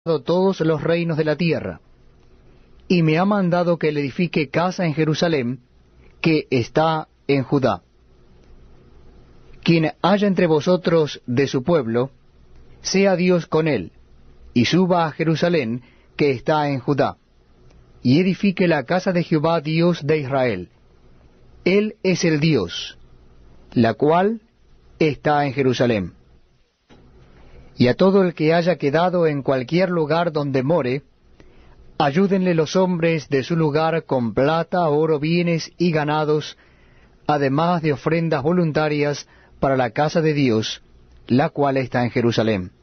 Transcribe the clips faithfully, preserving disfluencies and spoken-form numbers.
todos los reinos de la tierra, y me ha mandado que le edifique casa en Jerusalén, que está en Judá. Quien haya entre vosotros de su pueblo, sea Dios con él, y suba a Jerusalén, que está en Judá, y edifique la casa de Jehová Dios de Israel. Él es el Dios, la cual está en Jerusalén. Y a todo el que haya quedado en cualquier lugar donde more, ayúdenle los hombres de su lugar con plata, oro, bienes y ganados, además de ofrendas voluntarias para la casa de Dios, la cual está en Jerusalén.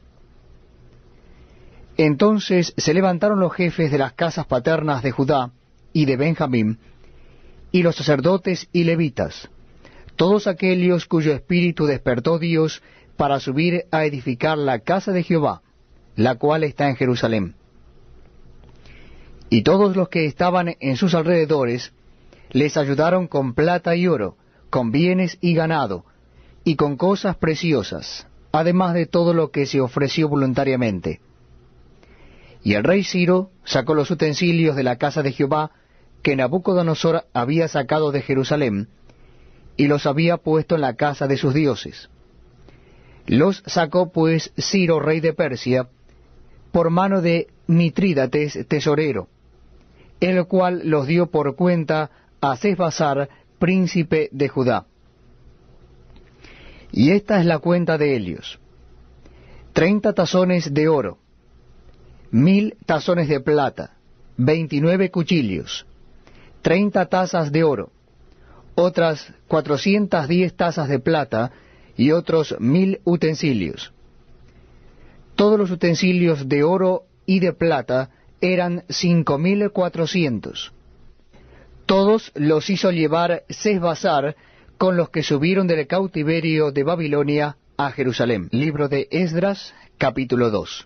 Entonces se levantaron los jefes de las casas paternas de Judá y de Benjamín, y los sacerdotes y levitas, todos aquellos cuyo espíritu despertó Dios para subir a edificar la casa de Jehová, la cual está en Jerusalén. Y todos los que estaban en sus alrededores les ayudaron con plata y oro, con bienes y ganado, y con cosas preciosas, además de todo lo que se ofreció voluntariamente. Y el rey Ciro sacó los utensilios de la casa de Jehová que Nabucodonosor había sacado de Jerusalén, y los había puesto en la casa de sus dioses. Los sacó pues Ciro, rey de Persia, por mano de Mitrídates, tesorero, el cual los dio por cuenta a Sesbassar, príncipe de Judá. Y esta es la cuenta de ellos: treinta tazones de oro, mil tazones de plata, veintinueve cuchillos, treinta tazas de oro, otras cuatrocientas diez tazas de plata, y otros mil utensilios. Todos los utensilios de oro y de plata eran cinco mil cuatrocientos. Todos los hizo llevar Sesbassar con los que subieron del cautiverio de Babilonia a Jerusalén. Libro de Esdras, capítulo dos.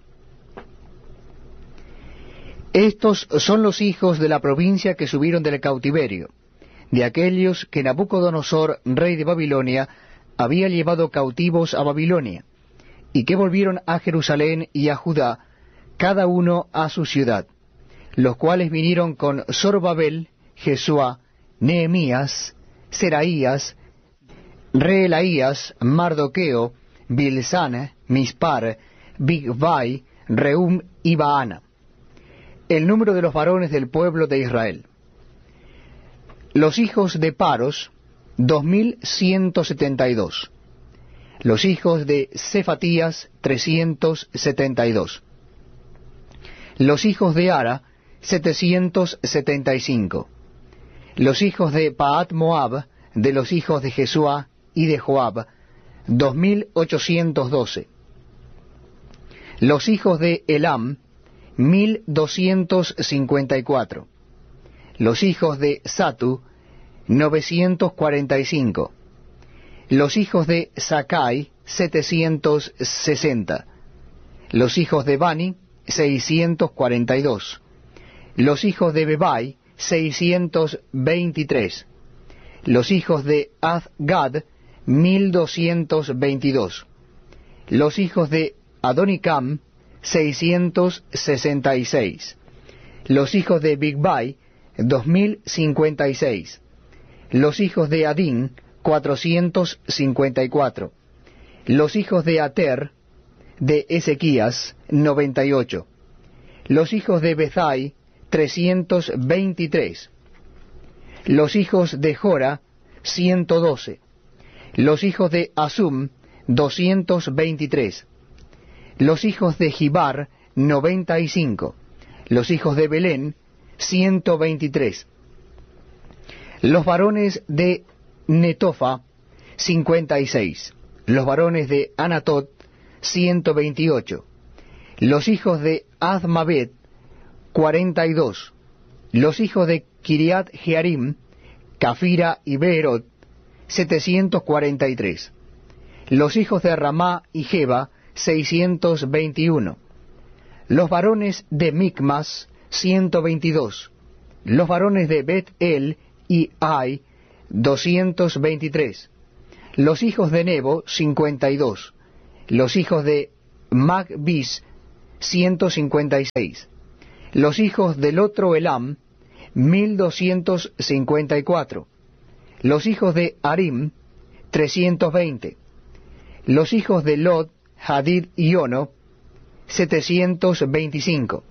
Estos son los hijos de la provincia que subieron del cautiverio, de aquellos que Nabucodonosor, rey de Babilonia, había llevado cautivos a Babilonia, y que volvieron a Jerusalén y a Judá, cada uno a su ciudad, los cuales vinieron con Zorobabel, Jesúa, Nehemías, Seraías, Reelaías, Mardoqueo, Bilsán, Mispar, Bigvai, Reum y Baana. El número de los varones del pueblo de Israel. Los hijos de Paros, dos mil ciento setenta y dos. Los hijos de Cefatías, trescientos setenta y dos. Los hijos de Ara, setecientos setenta y cinco. Los hijos de Paat Moab, de los hijos de Jesúa y de Joab, dos mil ochocientos doce. Los hijos de Elam, mil doscientos cincuenta y cuatro. Los hijos de Satu, novecientos cuarenta y cinco. Los hijos de Sakai, setecientos sesenta. Los hijos de Bani, seiscientos cuarenta y dos. Los hijos de Bebai, seiscientos veintitrés. Los hijos de Azgad, mil doscientos veintidós. Los hijos de Adonicam, seiscientos sesenta y seis. Los hijos de Bigvai, dos mil cincuenta y seis. Los hijos de Adín, cuatrocientos cincuenta y cuatro. Los hijos de Ater, de Ezequías, noventa y ocho. Los hijos de Bezai, trescientos veintitrés. Los hijos de Jora, ciento doce. Los hijos de Asum, doscientos veintitrés. Los hijos de Gibar, noventa y cinco. Los hijos de Belén, ciento veintitrés. Los varones de Netofa, cincuenta y seis. Los varones de Anatot, ciento veintiocho. Los hijos de Azmaveth, cuarenta y dos. Los hijos de Kiriat Jearim, Cafira y Beerot, setecientos cuarenta y tres. Los hijos de Ramá y Jeba, seiscientos veintiuno. Los varones de Micmas, ciento veintidós. Los varones de Bet-El y Ai, doscientos veintitrés. Los hijos de Nebo, cincuenta y dos. Los hijos de Magbis, ciento cincuenta y seis. Los hijos del otro Elam, mil doscientos cincuenta y cuatro. Los hijos de Harim, trescientos veinte. Los hijos de Lod, Hadid y Ono, setecientos veinticinco.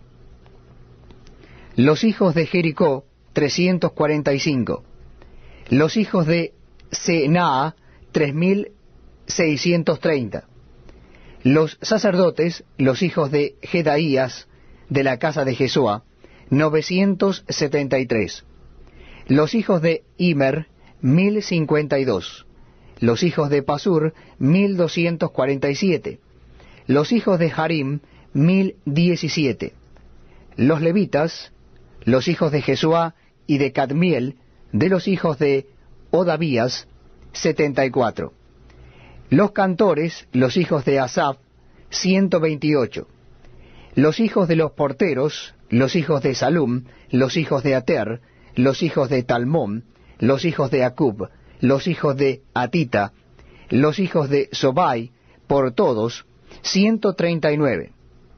Los hijos de Jericó, trescientos cuarenta y cinco. Los hijos de Senaa, tres mil seiscientos treinta. Los sacerdotes, los hijos de Jedaías, de la casa de Jesúa, novecientos setenta y tres. Los hijos de Immer, mil cincuenta y dos. Los hijos de Pasur, mil doscientos cuarenta y siete. Los hijos de Harim, mil diecisiete. Los levitas, los hijos de Jesúa y de Cadmiel, de los hijos de Odavías, setenta y cuatro. Los cantores, los hijos de Asaf, ciento veintiocho. Los hijos de los porteros, los hijos de Salum, los hijos de Ater, los hijos de Talmón, los hijos de Acub, los hijos de Atita, los hijos de Sobai, por todos, ciento treinta y nueve.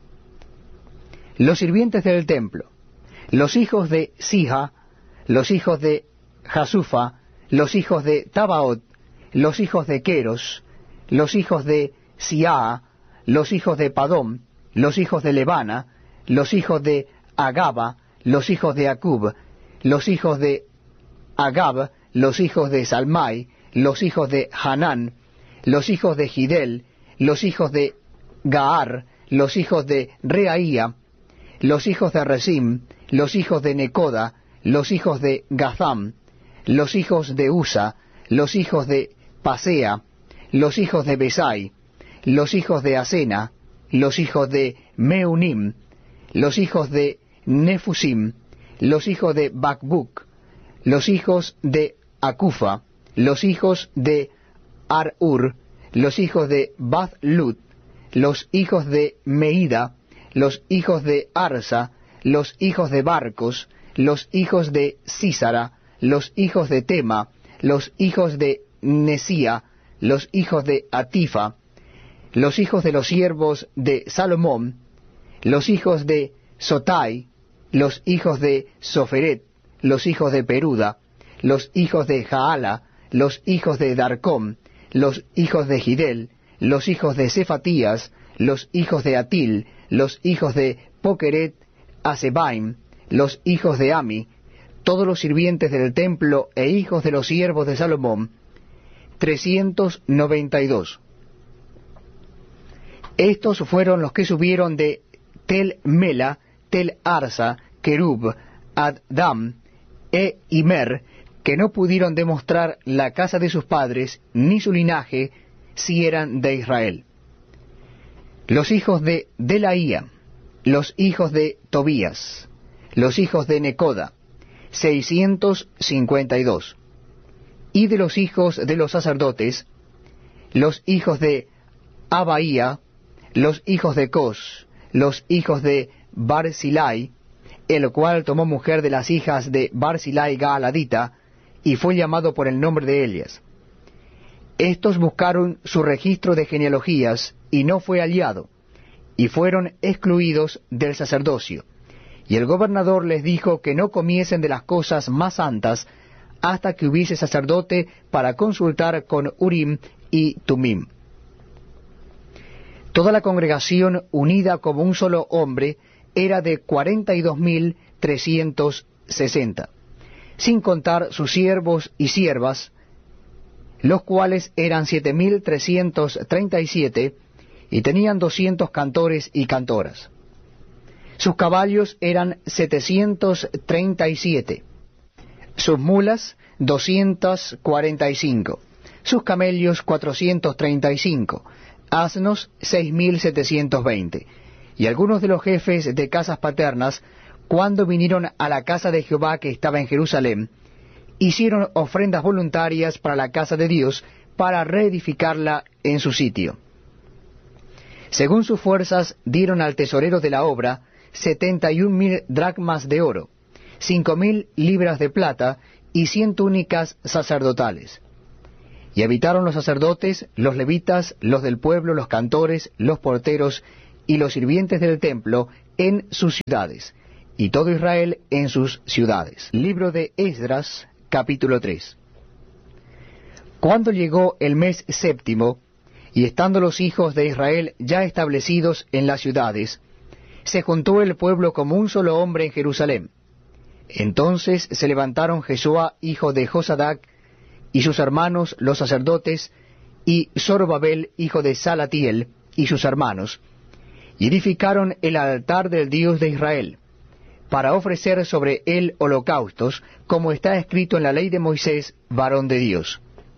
Los sirvientes del templo, los hijos de Sija, los hijos de Jasufa, los hijos de Tabaot, los hijos de Queros, los hijos de Siaa, los hijos de Padom, los hijos de Lebana, los hijos de Agaba, los hijos de Acub, los hijos de Agab, los hijos de Salmai, los hijos de Hanán, los hijos de Gidel, los hijos de Gaar, los hijos de Reaía, los hijos de Resim, los hijos de Necoda, los hijos de Gazam, los hijos de Usa, los hijos de Pasea, los hijos de Besai, los hijos de Asena, los hijos de Meunim, los hijos de Nefusim, los hijos de Bakbuk, los hijos de Akufa, los hijos de Ar-ur, los hijos de Bath-lut, los hijos de Meida, los hijos de Arsa, los hijos de Barcos, los hijos de Sísara, los hijos de Tema, los hijos de Nesía, los hijos de Atifa, los hijos de los siervos de Salomón, los hijos de Sotai, los hijos de Soferet, los hijos de Peruda, los hijos de Jaala, los hijos de Darcón, los hijos de Gidel, los hijos de Cefatías, los hijos de Atil, los hijos de Pokeret Asebaim, los hijos de Ami, todos los sirvientes del templo e hijos de los siervos de Salomón, trescientos noventa y dos. Estos fueron los que subieron de Tel Mela, Tel Arsa, Kerub, Addam e Imer, que no pudieron demostrar la casa de sus padres, ni su linaje, si eran de Israel. Los hijos de Delaía, los hijos de Tobías, los hijos de Necoda, seiscientos cincuenta y dos. Y de los hijos de los sacerdotes, los hijos de Abaía, los hijos de Cos, los hijos de Barzilai, el cual tomó mujer de las hijas de Barzilai Gaaladita, y fue llamado por el nombre de Elias. Estos buscaron su registro de genealogías, y no fue hallado, y fueron excluidos del sacerdocio. Y el gobernador les dijo que no comiesen de las cosas más santas, hasta que hubiese sacerdote para consultar con Urim y Tumim. Toda la congregación, unida como un solo hombre, era de cuarenta y dos mil trescientos sesenta, sin contar sus siervos y siervas, los cuales eran siete mil trescientos treinta y siete, y tenían doscientos cantores y cantoras. Sus caballos eran setecientos treinta y siete, sus mulas doscientos cuarenta y cinco, sus camellos cuatrocientos treinta y cinco, asnos seis mil setecientos veinte. Y algunos de los jefes de casas paternas, cuando vinieron a la casa de Jehová que estaba en Jerusalén, hicieron ofrendas voluntarias para la casa de Dios, para reedificarla en su sitio. Según sus fuerzas, dieron al tesorero de la obra setenta y un mil dracmas de oro, cinco mil libras de plata y cien túnicas sacerdotales. Y habitaron los sacerdotes, los levitas, los del pueblo, los cantores, los porteros y los sirvientes del templo en sus ciudades, y todo Israel en sus ciudades. Libro de Esdras, capítulo tres. Cuando llegó el mes séptimo, y estando los hijos de Israel ya establecidos en las ciudades, se juntó el pueblo como un solo hombre en Jerusalén. Entonces se levantaron Jesúa, hijo de Josadac, y sus hermanos los sacerdotes, y Zorobabel, hijo de Salatiel, y sus hermanos, y edificaron el altar del Dios de Israel, para ofrecer sobre él holocaustos, como está escrito en la ley de Moisés, varón de Dios.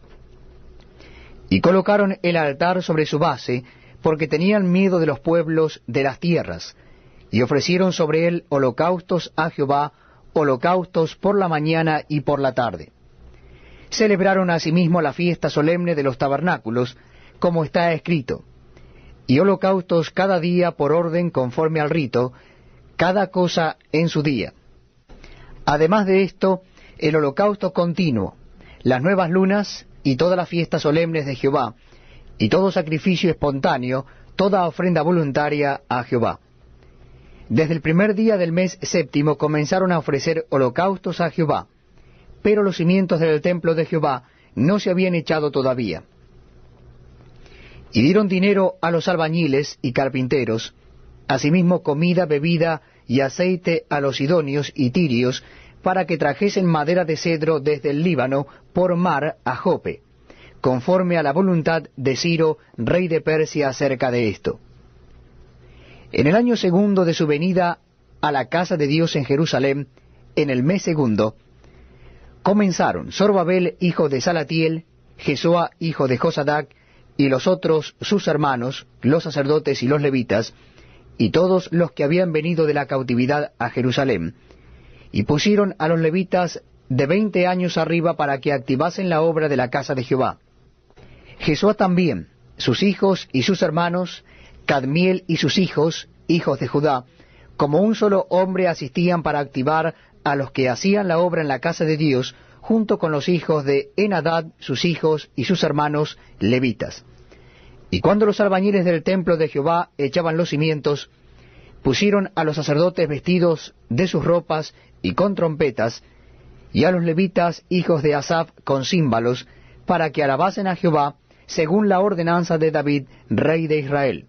Y colocaron el altar sobre su base, porque tenían miedo de los pueblos de las tierras, y ofrecieron sobre él holocaustos a Jehová, holocaustos por la mañana y por la tarde. Celebraron asimismo la fiesta solemne de los tabernáculos, como está escrito, y holocaustos cada día por orden conforme al rito, cada cosa en su día. Además de esto, el holocausto continuo, las nuevas lunas y todas las fiestas solemnes de Jehová, y todo sacrificio espontáneo, toda ofrenda voluntaria a Jehová. Desde el primer día del mes séptimo comenzaron a ofrecer holocaustos a Jehová, pero los cimientos del templo de Jehová no se habían echado todavía. Y dieron dinero a los albañiles y carpinteros, asimismo comida, bebida y aceite a los sidonios y tirios, para que trajesen madera de cedro desde el Líbano por mar a Jope, conforme a la voluntad de Ciro, rey de Persia, acerca de esto. En el año segundo de su venida a la casa de Dios en Jerusalén, en el mes segundo, comenzaron Zorobabel, hijo de Salatiel, Jesúa, hijo de Josadac, y los otros sus hermanos, los sacerdotes y los levitas, y todos los que habían venido de la cautividad a Jerusalén, y pusieron a los levitas de veinte años arriba para que activasen la obra de la casa de Jehová. Jesúa también, sus hijos y sus hermanos, Cadmiel y sus hijos, hijos de Judá, como un solo hombre asistían para activar a los que hacían la obra en la casa de Dios, junto con los hijos de Enadad, sus hijos y sus hermanos levitas. Y cuando los albañiles del templo de Jehová echaban los cimientos, pusieron a los sacerdotes vestidos de sus ropas y con trompetas, y a los levitas, hijos de Asaf, con címbalos, para que alabasen a Jehová, según la ordenanza de David, rey de Israel.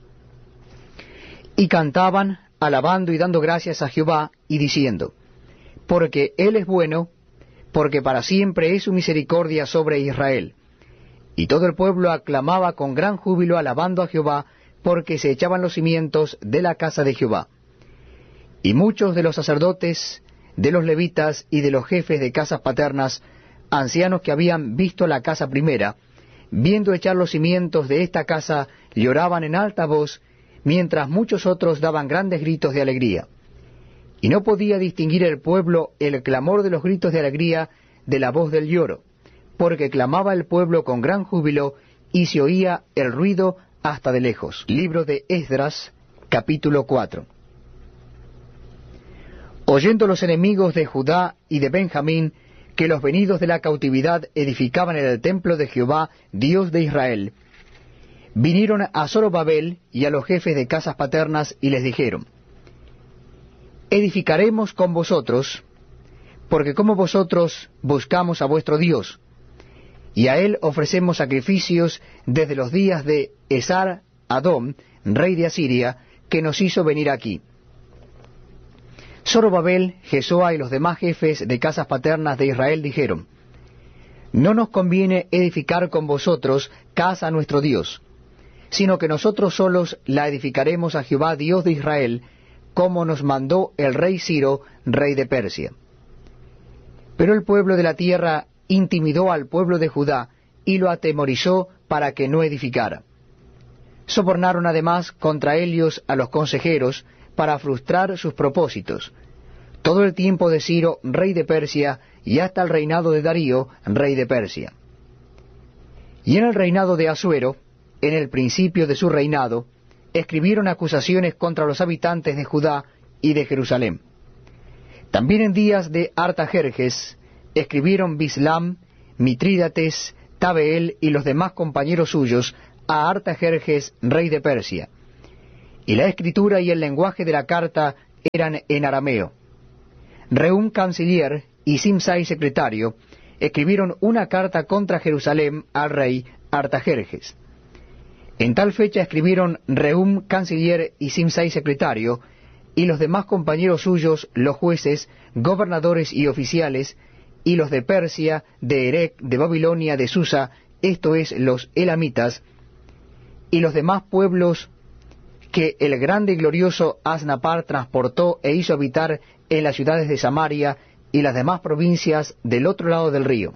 Y cantaban, alabando y dando gracias a Jehová, y diciendo, porque Él es bueno, porque para siempre es su misericordia sobre Israel. Y todo el pueblo aclamaba con gran júbilo, alabando a Jehová, porque se echaban los cimientos de la casa de Jehová. Y muchos de los sacerdotes, de los levitas y de los jefes de casas paternas, ancianos que habían visto la casa primera, viendo echar los cimientos de esta casa, lloraban en alta voz, mientras muchos otros daban grandes gritos de alegría. Y no podía distinguir el pueblo el clamor de los gritos de alegría de la voz del lloro, porque clamaba el pueblo con gran júbilo, y se oía el ruido hasta de lejos. Libro de Esdras, capítulo cuatro. Oyendo los enemigos de Judá y de Benjamín que los venidos de la cautividad edificaban en el templo de Jehová, Dios de Israel, vinieron a Zorobabel y a los jefes de casas paternas y les dijeron, edificaremos con vosotros, porque como vosotros buscamos a vuestro Dios, y a él ofrecemos sacrificios desde los días de Esar Adón, rey de Asiria, que nos hizo venir aquí. Zorobabel, Jesúa y los demás jefes de casas paternas de Israel dijeron, no nos conviene edificar con vosotros casa a nuestro Dios, sino que nosotros solos la edificaremos a Jehová Dios de Israel, como nos mandó el rey Ciro, rey de Persia. Pero el pueblo de la tierra intimidó al pueblo de Judá y lo atemorizó para que no edificara. Sobornaron además contra ellos a los consejeros para frustrar sus propósitos, todo el tiempo de Ciro, rey de Persia, y hasta el reinado de Darío, rey de Persia. Y en el reinado de Asuero, en el principio de su reinado, escribieron acusaciones contra los habitantes de Judá y de Jerusalén. También en días de Artajerjes escribieron Bislam, Mitrídates, Tabeel y los demás compañeros suyos a Artajerjes, rey de Persia. y la escritura y el lenguaje de la carta eran en arameo. Rehum canciller y Simsai secretario escribieron una carta contra Jerusalén al rey Artajerjes. En tal fecha escribieron Rehum canciller y Simsai secretario, y los demás compañeros suyos, los jueces, gobernadores y oficiales, y los de Persia, de Erec, de Babilonia, de Susa, esto es, los elamitas, y los demás pueblos que el grande y glorioso Asnapar transportó e hizo habitar en las ciudades de Samaria y las demás provincias del otro lado del río.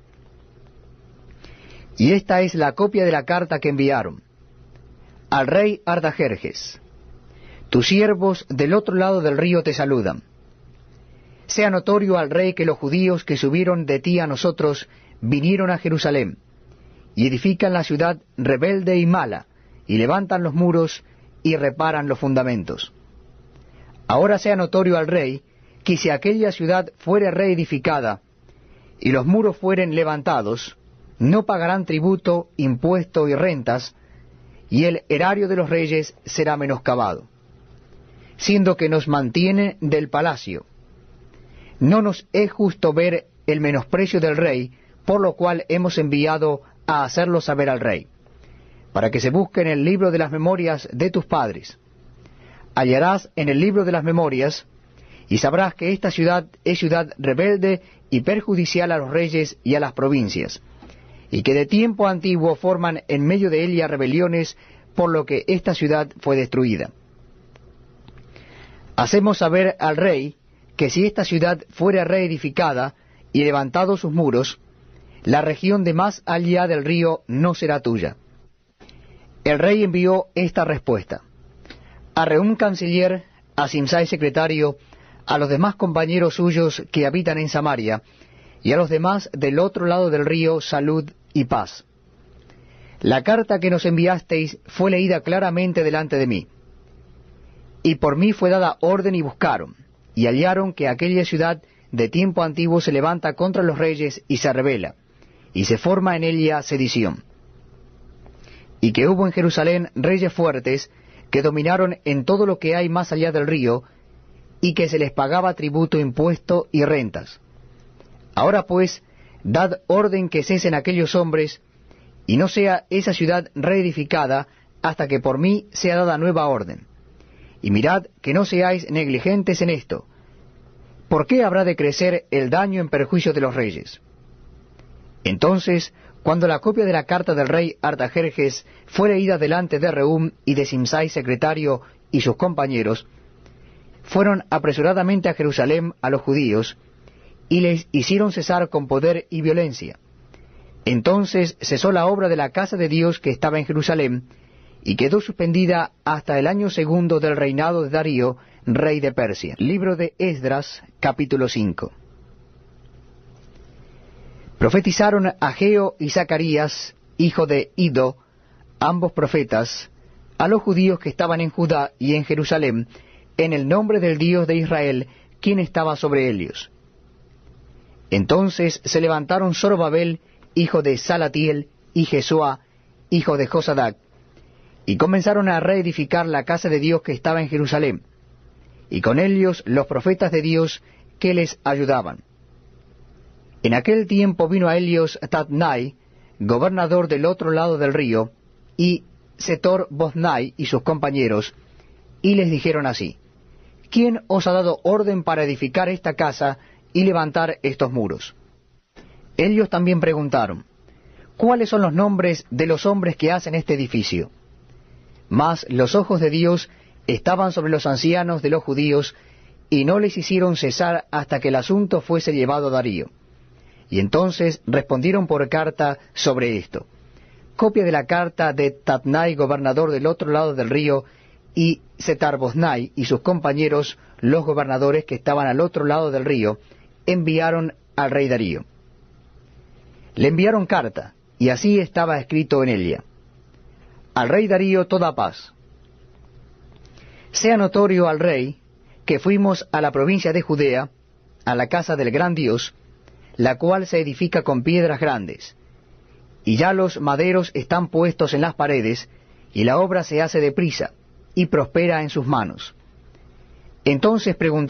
Y esta es la copia de la carta que enviaron. Al rey Artajerjes: tus siervos del otro lado del río te saludan. Sea notorio al rey que los judíos que subieron de ti a nosotros vinieron a Jerusalén, y edifican la ciudad rebelde y mala, y levantan los muros, y reparan los fundamentos. Ahora sea notorio al rey que si aquella ciudad fuere reedificada, y los muros fueren levantados, no pagarán tributo, impuesto y rentas, y el erario de los reyes será menoscabado, siendo que nos mantiene del palacio. No nos es justo ver el menosprecio del rey, por lo cual hemos enviado a hacerlo saber al rey, para que se busque en el libro de las memorias de tus padres. Hallarás en el libro de las memorias, y sabrás que esta ciudad es ciudad rebelde y perjudicial a los reyes y a las provincias, y que de tiempo antiguo forman en medio de ella rebeliones, por lo que esta ciudad fue destruida. Hacemos saber al rey que si esta ciudad fuera reedificada y levantados sus muros, la región de más allá del río no será tuya. El rey envió esta respuesta: a Rehum canciller, a Simsai secretario, a los demás compañeros suyos que habitan en Samaria, y a los demás del otro lado del río, salud y paz. La carta que nos enviasteis fue leída claramente delante de mí, y por mí fue dada orden y buscaron, y hallaron que aquella ciudad de tiempo antiguo se levanta contra los reyes y se rebela, y se forma en ella sedición. Y que hubo en Jerusalén reyes fuertes que dominaron en todo lo que hay más allá del río, y que se les pagaba tributo, impuesto y rentas. Ahora pues, dad orden que cesen aquellos hombres, y no sea esa ciudad reedificada hasta que por mí sea dada nueva orden. Y mirad que no seáis negligentes en esto. ¿Por qué habrá de crecer el daño en perjuicio de los reyes? Entonces, cuando la copia de la carta del rey Artajerjes fue leída delante de Rehum y de Simsai secretario y sus compañeros, fueron apresuradamente a Jerusalén a los judíos, y les hicieron cesar con poder y violencia. Entonces cesó la obra de la casa de Dios que estaba en Jerusalén, y quedó suspendida hasta el año segundo del reinado de Darío, rey de Persia. Libro de Esdras, capítulo cinco. Profetizaron Ageo y Zacarías, hijo de Iddo, ambos profetas, a los judíos que estaban en Judá y en Jerusalén, en el nombre del Dios de Israel, quien estaba sobre ellos. Entonces se levantaron Zorobabel, hijo de Salatiel, y Jesuá, hijo de Josadac, y comenzaron a reedificar la casa de Dios que estaba en Jerusalén, y con ellos los profetas de Dios que les ayudaban. En aquel tiempo vino a ellos Tatnai, gobernador del otro lado del río, y Setor Boznai y sus compañeros, y les dijeron así: ¿quién os ha dado orden para edificar esta casa y levantar estos muros? Ellos también preguntaron: ¿cuáles son los nombres de los hombres que hacen este edificio? Mas los ojos de Dios estaban sobre los ancianos de los judíos, y no les hicieron cesar hasta que el asunto fuese llevado a Darío. Y entonces respondieron por carta sobre esto: copia de la carta de Tatnai, gobernador del otro lado del río, y Setar-Boznai y sus compañeros, los gobernadores que estaban al otro lado del río, enviaron al rey Darío. Le enviaron carta, y así estaba escrito en ella: al rey Darío toda paz. Sea notorio al rey que fuimos a la provincia de Judea, a la casa del gran Dios, la cual se edifica con piedras grandes, y ya los maderos están puestos en las paredes, y la obra se hace deprisa, y prospera en sus manos. Entonces preguntaron